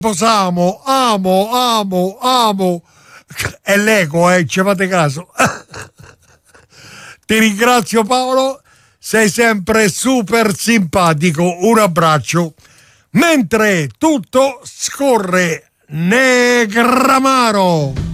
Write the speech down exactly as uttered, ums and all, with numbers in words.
Posamo, amo, amo, amo. È l'eco, eh, ci fate caso. Ti ringrazio Paolo, sei sempre super simpatico, un abbraccio. Mentre tutto scorre Negramaro.